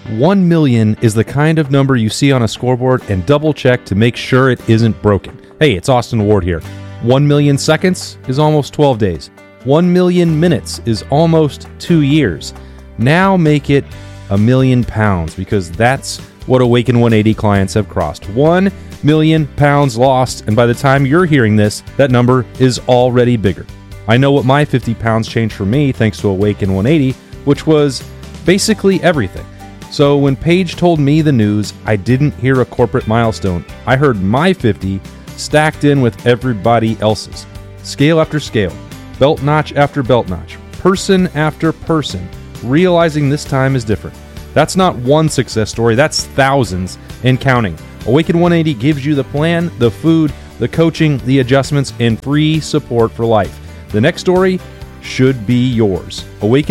1 million is the kind of number you see on a scoreboard and double check to make sure it isn't broken. Hey, it's Austin Ward here. 1 million seconds is almost 12 days. 1 million minutes is almost 2 years. Now make it £1 million, because that's what Awaken 180 clients have crossed. 1 million pounds lost, and by the time you're hearing this, that number is already bigger. I know what my 50 pounds changed for me thanks to Awaken 180, which was basically everything. So when Paige told me the news, I didn't hear a corporate milestone. I heard my 50 stacked in with everybody else's. Scale after scale, belt notch after belt notch, person after person, realizing this time is different. That's not one success story, that's thousands and counting. Awaken 180 gives you the plan, the food, the coaching, the adjustments, and free support for life. The next story should be yours.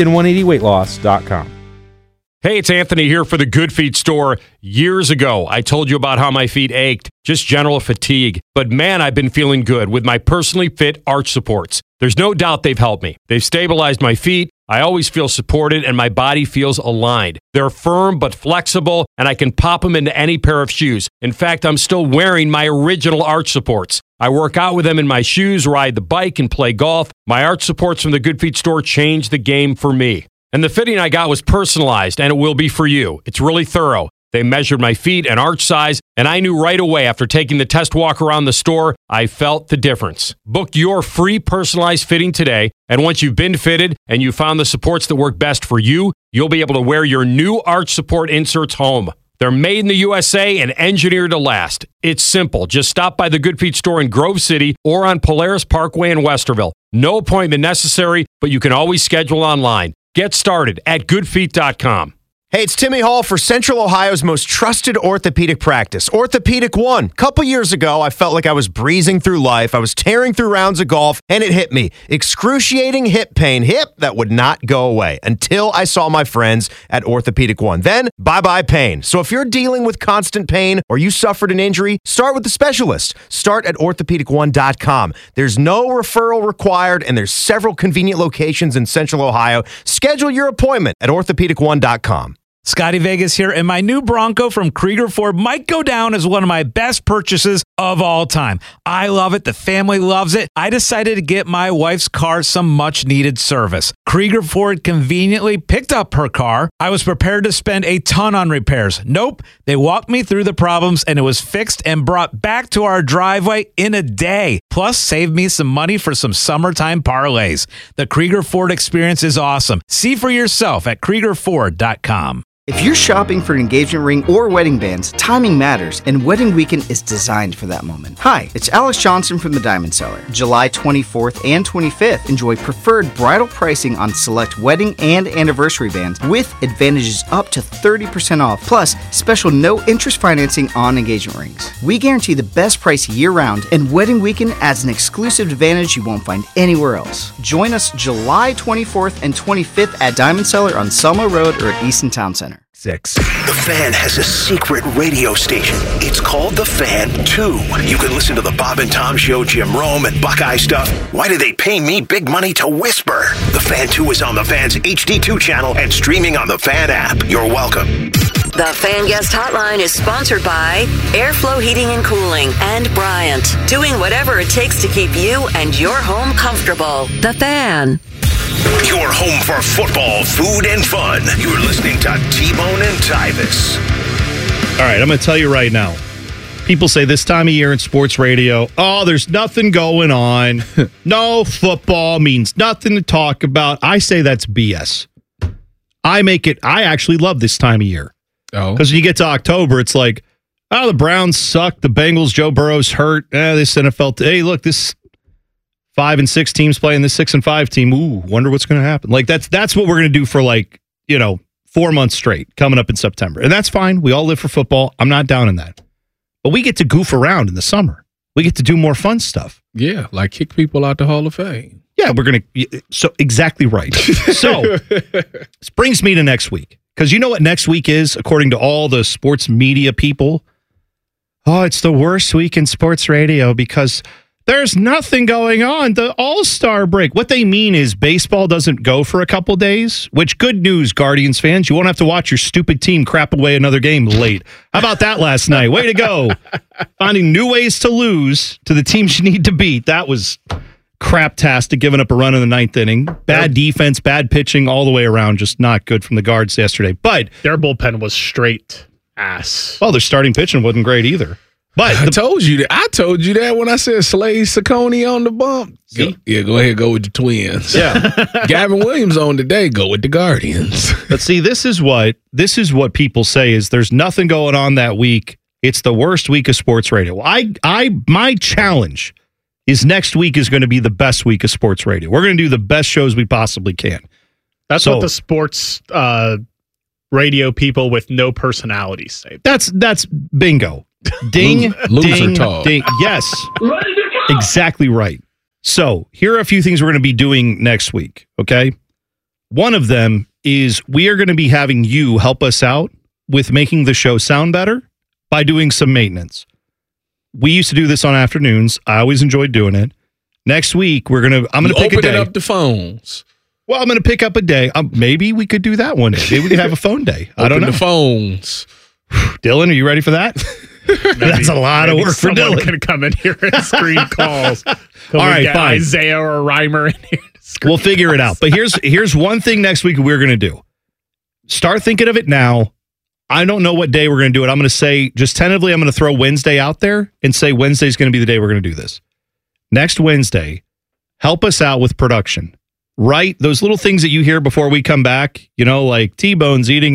Awaken180weightloss.com. Hey, it's Anthony here for the Good Feet store. Years ago, I told you about how my feet ached, just general fatigue. But man, I've been feeling good with my personally fit arch supports. There's no doubt they've helped me. They've stabilized my feet. I always feel supported and my body feels aligned. They're firm but flexible, and I can pop them into any pair of shoes. In fact, I'm still wearing my original arch supports. I work out with them in my shoes, ride the bike, and play golf. My arch supports from the Good Feet store changed the game for me. And the fitting I got was personalized, and it will be for you. It's really thorough. They measured my feet and arch size, and I knew right away after taking the test walk around the store, I felt the difference. Book your free personalized fitting today, and once you've been fitted and you found the supports that work best for you, you'll be able to wear your new arch support inserts home. They're made in the USA and engineered to last. It's simple. Just stop by the Good Feet store in Grove City or on Polaris Parkway in Westerville. No appointment necessary, but you can always schedule online. Get started at goodfeet.com. Hey, it's Timmy Hall for Central Ohio's most trusted orthopedic practice, Orthopedic One. A couple years ago, I felt like I was breezing through life. I was tearing through rounds of golf, and it hit me. Excruciating hip pain. Hip that would not go away until I saw my friends at Orthopedic One. Then, bye-bye pain. So if you're dealing with constant pain or you suffered an injury, start with the specialist. Start at orthopedic1.com. There's no referral required, and there's several convenient locations in Central Ohio. Schedule your appointment at orthopedic1.com. Scotty Vegas here, and my new Bronco from Krieger Ford might go down as one of my best purchases of all time. I love it. The family loves it. I decided to get my wife's car some much-needed service. Krieger Ford conveniently picked up her car. I was prepared to spend a ton on repairs. Nope. They walked me through the problems, and it was fixed and brought back to our driveway in a day. Plus, saved me some money for some summertime parlays. The Krieger Ford experience is awesome. See for yourself at KriegerFord.com. If you're shopping for an engagement ring or wedding bands, timing matters, and Wedding Weekend is designed for that moment. Hi, it's Alex Johnson from the Diamond Seller. July 24th and 25th, enjoy preferred bridal pricing on select wedding and anniversary bands with advantages up to 30% off, plus special no-interest financing on engagement rings. We guarantee the best price year-round, and Wedding Weekend adds an exclusive advantage you won't find anywhere else. Join us July 24th and 25th at Diamond Seller on Selma Road or at Easton Town Center. 6. The Fan has a secret radio station. It's called The Fan 2. You can listen to the Bob and Tom Show, Jim Rome, and Buckeye stuff. Why do they pay me big money to whisper? The Fan 2 is on the Fan's HD2 channel and streaming on the Fan app. You're welcome. The Fan Guest Hotline is sponsored by Airflow Heating and Cooling and Bryant, doing whatever it takes to keep you and your home comfortable. The Fan. Your home for football, food, and fun. You're listening to T-Bone and Tyvis. All right, I'm going to tell you right now. People say this time of year in sports radio, oh, there's nothing going on. No, football means nothing to talk about. I say that's BS. I actually love this time of year. Oh. Because when you get to October, it's like, oh, the Browns suck. The Bengals, Joe Burrow's hurt. This NFL, hey, look, this 5 and 6 teams playing this 6 and 5 team. Ooh, wonder what's going to happen. Like that's what we're going to do for 4 months straight coming up in September. And that's fine. We all live for football. I'm not down in that. But we get to goof around in the summer. We get to do more fun stuff. Yeah, like kick people out the Hall of Fame. Yeah, we're going to. So exactly right. So this brings me to next week. Because you know what next week is, according to all the sports media people? Oh, it's the worst week in sports radio because There's nothing going on. The All-Star break. What they mean is baseball doesn't go for a couple days, which good news, Guardians fans. You won't have to watch your stupid team crap away another game late. How about that last night? Way to go. Finding new ways to lose to the teams you need to beat. That was craptastic, giving up a run in the ninth inning. Bad defense, bad pitching all the way around. Just not good from the Guards yesterday. But their bullpen was straight ass. Well, their starting pitching wasn't great either. But I told you that when I said Slade Ciccone on the bump. Go ahead, go with the Twins. Yeah. Gavin Williams on today, go with the Guardians. But see, this is what people say is there's nothing going on that week. It's the worst week of sports radio. My challenge is next week is going to be the best week of sports radio. We're going to do the best shows we possibly can. That's what the sports radio people with no personalities say. That's bingo. Ding, loser ding, talk. Ding. Yes, exactly right. So here are a few things we're going to be doing next week, okay? One of them is we are going to be having you help us out with making the show sound better by doing some maintenance. We used to do this on afternoons. I always enjoyed doing it. Next week, I'm going to pick a day. Open up the phones. Well, I'm going to pick up a day. Maybe we could do that one day. Maybe we could have a phone day. I don't know. Open the phones. Dylan, are you ready for that? That's a lot of work for Dylan. Someone can come in here and screen calls. All right, fine. Isaiah or Reimer in here. We'll figure it out. But here's one thing next week we're going to do. Start thinking of it now. I don't know what day we're going to do it. I'm going to say, just tentatively, I'm going to throw Wednesday out there and say Wednesday's going to be the day we're going to do this. Next Wednesday, help us out with production. Right? Those little things that you hear before we come back, like Tyva's eating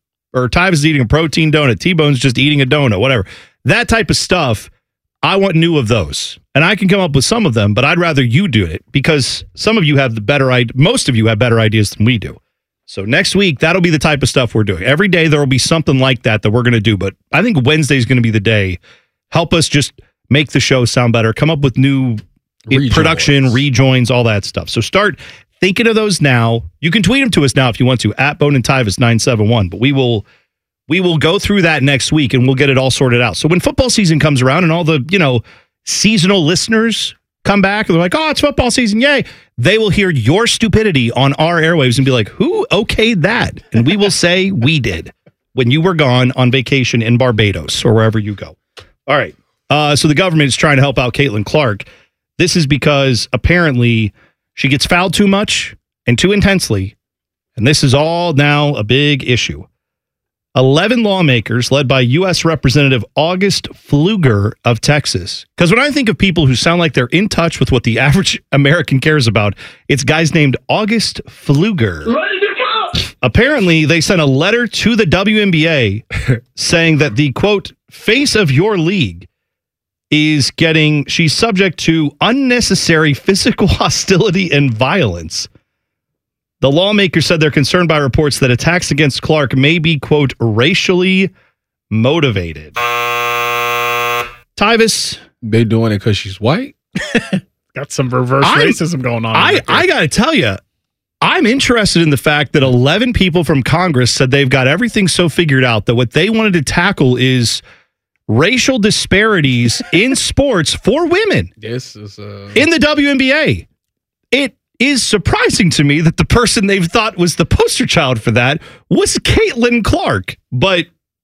a protein donut, T-Bone's just eating a donut, whatever. That type of stuff, I want new of those. And I can come up with some of them, but I'd rather you do it because some of you have most of you have better ideas than we do. So next week, that'll be the type of stuff we're doing. Every day there will be something like that we're going to do, but I think Wednesday is going to be the day. Help us just make the show sound better, come up with new production, rejoins, all that stuff. So start thinking of those now. You can tweet them to us now if you want to, at Bone and Tyvis 971. But we will go through that next week and we'll get it all sorted out. So when football season comes around and all the, seasonal listeners come back and they're like, oh, it's football season, yay. They will hear your stupidity on our airwaves and be like, who okayed that? And we will say we did when you were gone on vacation in Barbados or wherever you go. All right. So the government is trying to help out Caitlin Clark. This is because apparently she gets fouled too much and too intensely, and this is all now a big issue. 11 lawmakers, led by U.S. Representative August Pfluger of Texas. Because when I think of people who sound like they're in touch with what the average American cares about, it's guys named August Pfluger. Apparently, they sent a letter to the WNBA saying that the, quote, face of your league she's subject to unnecessary physical hostility and violence. The lawmakers said they're concerned by reports that attacks against Clark may be, quote, racially motivated. Tyvis. They doing it because she's white? Got some reverse racism going on. I got to tell you, I'm interested in the fact that 11 people from Congress said they've got everything so figured out that what they wanted to tackle is racial disparities in sports for women. This is in the WNBA. It is surprising to me that the person they've thought was the poster child for that was Caitlin Clark. But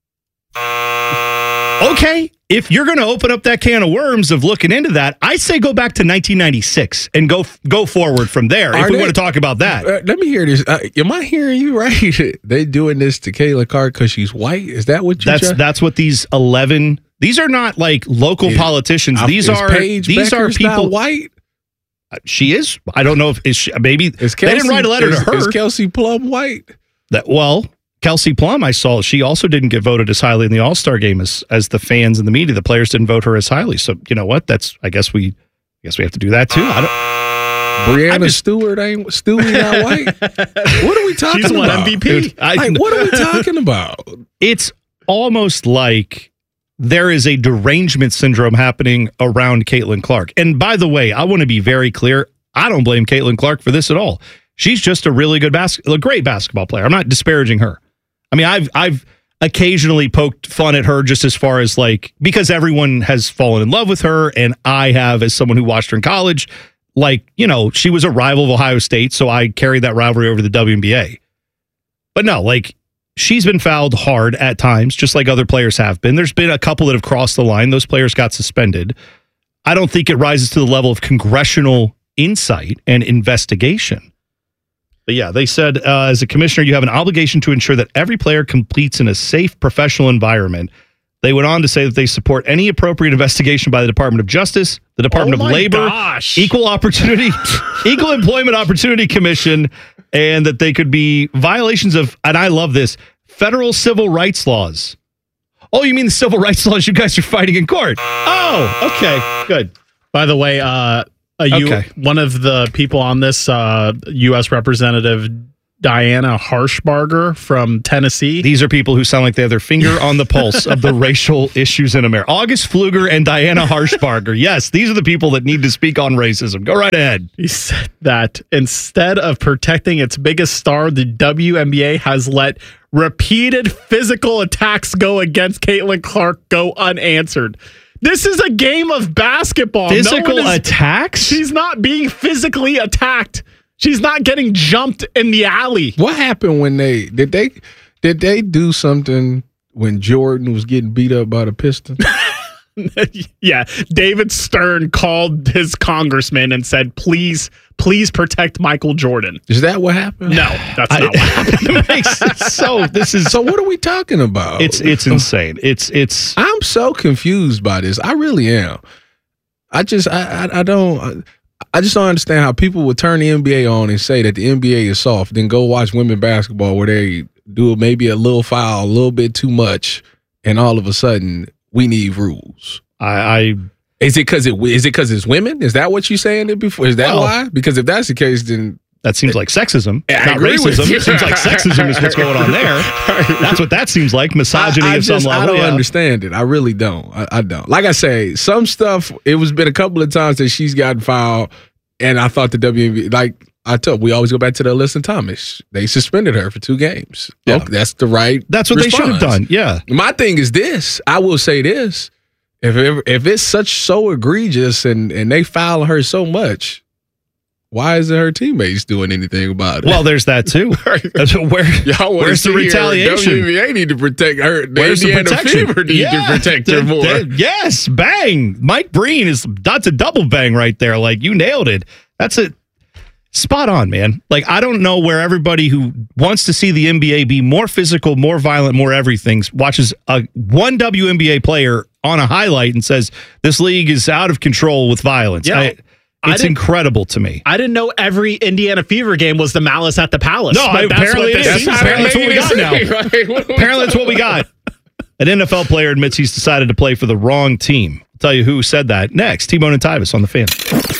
okay, if you're going to open up that can of worms of looking into that, I say go back to 1996 and go forward from there. If we want to talk about that, let me hear this. Am I hearing you right? They doing this to Caitlin Clark because she's white? Is that what you? That's what these 11. These are not like local politicians. These are people white. She is. I don't know if they didn't write a letter to her. Is Kelsey Plum white? Kelsey Plum, I saw, she also didn't get voted as highly in the All-Star game as the fans and the media. The players didn't vote her as highly. So you know what? I guess we have to do that too. Breanna Stewart ain't Stewie not white. What are we talking about? She's won MVP. What are we talking about? It's almost like there is a derangement syndrome happening around Caitlin Clark. And by the way, I want to be very clear. I don't blame Caitlin Clark for this at all. She's just a really good great basketball player. I'm not disparaging her. I mean, occasionally poked fun at her just as far as like, because everyone has fallen in love with her, and I have as someone who watched her in college. Like, you know, she was a rival of Ohio State, so I carried that rivalry over to the WNBA. But no, like, she's been fouled hard at times, just like other players have been. There's been a couple that have crossed the line. Those players got suspended. I don't think it rises to the level of congressional insight and investigation. But yeah, they said, as a commissioner, you have an obligation to ensure that every player completes in a safe, professional environment. They went on to say that they support any appropriate investigation by the Department of Justice, the Department of Labor, Equal Employment Opportunity Commission, and that they could be violations of, and I love this, federal civil rights laws. Oh, you mean the civil rights laws you guys are fighting in court? Oh, okay, good. By the way, one of the people on this, U.S. Representative Diana Harshbarger from Tennessee. These are people who sound like they have their finger on the pulse of the racial issues in America. August Pfluger and Diana Harshbarger. Yes, these are the people that need to speak on racism. Go right ahead. He said that instead of protecting its biggest star, the WNBA has let repeated physical attacks go against Caitlin Clark go unanswered. This is a game of basketball. Physical attacks? She's not being physically attacked. She's not getting jumped in the alley. What happened when did they do something when Jordan was getting beat up by the Pistons? Yeah, David Stern called his congressman and said, please protect Michael Jordan. Is that what happened? No, that's not what happened. So what are we talking about? It's insane. It's I'm so confused by this. I really am. I just don't understand how people would turn the NBA on and say that the NBA is soft, then go watch women basketball where they do maybe a little foul, a little bit too much, and all of a sudden we need rules. Is it because it's women? Is that what you're saying it before? Is that why? Because if that's the case, then that seems like sexism, not racism. It seems like sexism is what's going on there. That's what that seems like, misogyny of some level. I don't understand it. I really don't. I don't. Like I say, some stuff, it was been a couple of times that she's gotten fouled, and I thought the WNBA, like I told, we always go back to the Alyssa Thomas. They suspended her for 2 games. Yeah. Okay, that's the right That's what response. They should have done, yeah. My thing is this. I will say this. If it's so egregious and they foul her so much, why isn't her teammates doing anything about it? Well, there's that too. Where's the retaliation? WNBA need to protect her. Where's the protection? Fever need to protect her more. Yes, bang. Mike Breen that's a double bang right there. Like, you nailed it. That's it. Spot on, man. Like, I don't know where everybody who wants to see the NBA be more physical, more violent, more everything watches one WNBA player on a highlight and says this league is out of control with violence. Yeah. It's incredible to me. I didn't know every Indiana Fever game was the Malice at the Palace. No, apparently it is. Apparently that's what we got now. Apparently that's what we got. An NFL player admits he's decided to play for the wrong team. I'll tell you who said that next. T-Bone and Tyvis on the Fan.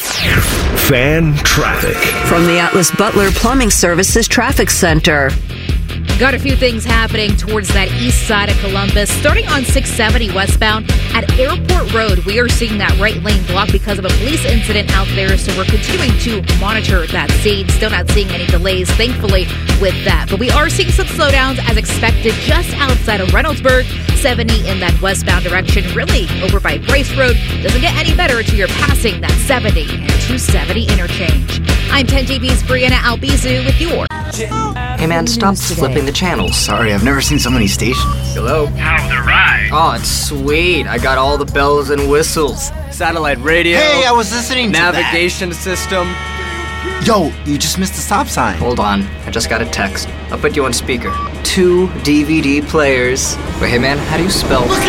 Fan traffic. From the Atlas Butler Plumbing Services Traffic Center. Got a few things happening towards that east side of Columbus. Starting on 670 westbound at Airport Road, we are seeing that right lane blocked because of a police incident out there. So we're continuing to monitor that scene. Still not seeing any delays, thankfully, with that. But we are seeing some slowdowns as expected just outside of Reynoldsburg. 70 in that westbound direction, really over by Bryce Road. Doesn't get any better until you're passing that 70 and 270 interchange. I'm 10TV's Brianna Albizu with your... Hey man, stop flipping the channels. Sorry, I've never seen so many stations. Hello? How's the ride? Oh, it's sweet. I got all the bells and whistles. Satellite radio. Hey, I was listening to navigation system. Yo, you just missed the stop sign. Hold on, I just got a text. I'll put you on speaker. 2 DVD players. But hey man, how do you spell? Look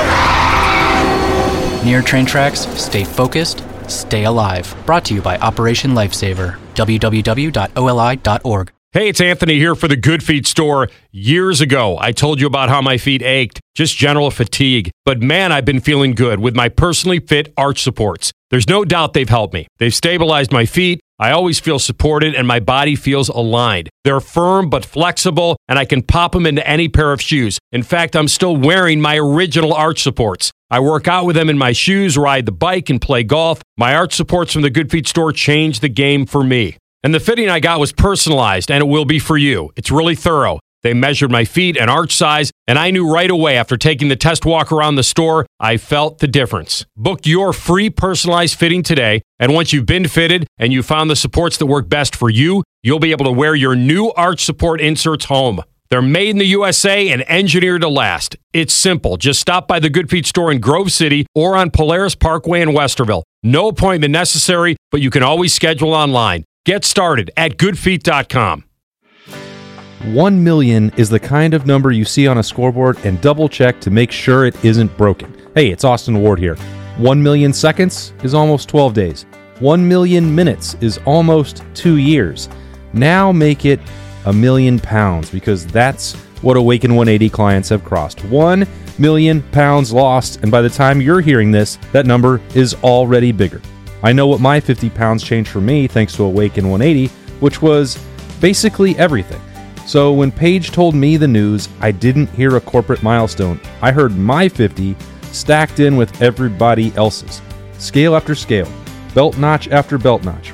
out! Near train tracks, stay focused, stay alive. Brought to you by Operation Lifesaver. www.oli.org. Hey, it's Anthony here for the Good Feet store. Years ago, I told you about how my feet ached, just general fatigue. But man, I've been feeling good with my personally fit arch supports. There's no doubt they've helped me. They've stabilized my feet. I always feel supported and my body feels aligned. They're firm but flexible, and I can pop them into any pair of shoes. In fact, I'm still wearing my original arch supports. I work out with them in my shoes, ride the bike, and play golf. My arch supports from the Good Feet store changed the game for me. And the fitting I got was personalized, and it will be for you. It's really thorough. They measured my feet and arch size, and I knew right away after taking the test walk around the store, I felt the difference. Book your free personalized fitting today, and once you've been fitted and you found the supports that work best for you, you'll be able to wear your new arch support inserts home. They're made in the USA and engineered to last. It's simple. Just stop by the Good Feet store in Grove City or on Polaris Parkway in Westerville. No appointment necessary, but you can always schedule online. Get started at goodfeet.com. 1 million is the kind of number you see on a scoreboard and double check to make sure it isn't broken. Hey, it's Austin Ward here. 1 million seconds is almost 12 days. 1 million minutes is almost 2 years. Now make it £1,000,000 because that's what Awaken 180 clients have crossed. 1 million pounds lost, and by the time you're hearing this, that number is already bigger. I know what my 50 pounds changed for me thanks to Awaken 180, which was basically everything. So when Paige told me the news, I didn't hear a corporate milestone. I heard my 50 stacked in with everybody else's. Scale after scale, belt notch after belt notch,